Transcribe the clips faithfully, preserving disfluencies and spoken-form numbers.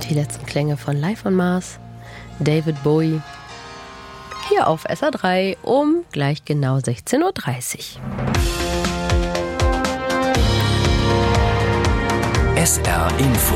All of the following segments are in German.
Die letzten Klänge von Live on Mars, David Bowie. Hier auf S R drei um gleich genau sechzehn Uhr dreißig. S R Info.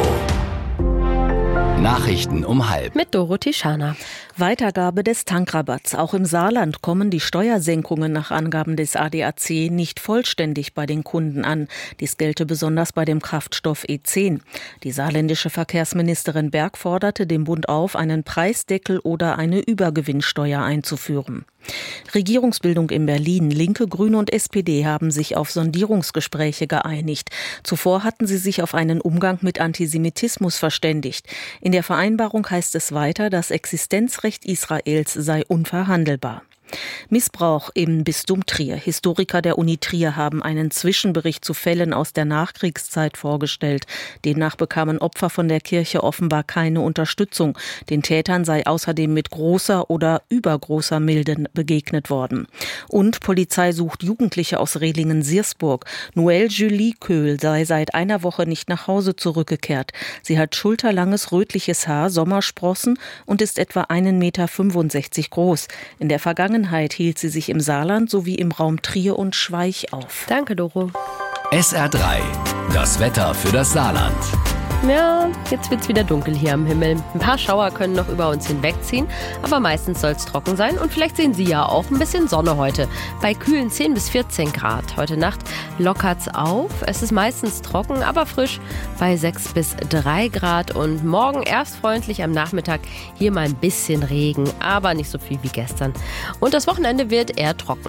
Nachrichten um halb. Mit Dorothee Schaner. Weitergabe des Tankrabatts. Auch im Saarland kommen die Steuersenkungen nach Angaben des A D A C nicht vollständig bei den Kunden an. Dies gelte besonders bei dem Kraftstoff E zehn. Die saarländische Verkehrsministerin Berg forderte den Bund auf, einen Preisdeckel oder eine Übergewinnsteuer einzuführen. Regierungsbildung in Berlin. Linke, Grüne und S P D haben sich auf Sondierungsgespräche geeinigt. Zuvor hatten sie sich auf einen Umgang mit Antisemitismus verständigt. In der Vereinbarung heißt es weiter, das Existenzrecht Israels sei unverhandelbar. Missbrauch im Bistum Trier. Historiker der Uni Trier haben einen Zwischenbericht zu Fällen aus der Nachkriegszeit vorgestellt. Demnach bekamen Opfer von der Kirche offenbar keine Unterstützung. Den Tätern sei außerdem mit großer oder übergroßer Milde begegnet worden. Und Polizei sucht Jugendliche aus Rehlingen-Siersburg. Noël Julie Köhl sei seit einer Woche nicht nach Hause zurückgekehrt. Sie hat schulterlanges rötliches Haar, Sommersprossen und ist etwa einen Meter fünfundsechzig groß. In der Vergangenheit hielt sie sich im Saarland sowie im Raum Trier und Schweich auf. Danke, Doro. S R drei. Das Wetter für das Saarland. Ja, jetzt wird's wieder dunkel hier am Himmel. Ein paar Schauer können noch über uns hinwegziehen, aber meistens soll's trocken sein. Und vielleicht sehen Sie ja auch ein bisschen Sonne heute. Bei kühlen zehn bis vierzehn Grad. Heute Nacht lockert's auf. Es ist meistens trocken, aber frisch bei sechs bis drei Grad. Und morgen erst freundlich am Nachmittag hier mal ein bisschen Regen, aber nicht so viel wie gestern. Und das Wochenende wird eher trocken.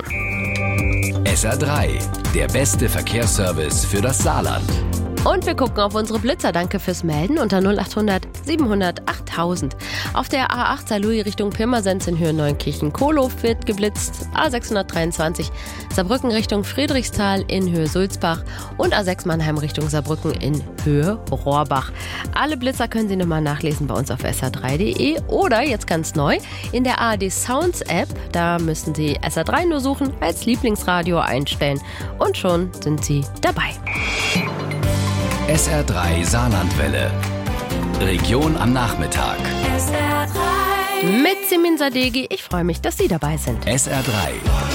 S R drei. Der beste Verkehrsservice für das Saarland. Und wir gucken auf unsere Blitzer. Danke fürs Melden unter null acht hundert siebenhundert achttausend. Auf der A acht Saarlouis Richtung Pirmasens in Höhe Neunkirchen-Kohlhof wird geblitzt. A sechshundertdreiundzwanzig Saarbrücken Richtung Friedrichsthal in Höhe Sulzbach und A sechs Mannheim Richtung Saarbrücken in Höhe Rohrbach. Alle Blitzer können Sie nochmal nachlesen bei uns auf S R drei punkt de oder jetzt ganz neu in der A R D Sounds App. Da müssen Sie S R drei nur suchen, als Lieblingsradio einstellen und schon sind Sie dabei. S R drei Saarlandwelle. Region am Nachmittag. S R drei. Mit Simin Sadeghi. Ich freue mich, dass Sie dabei sind. S R drei.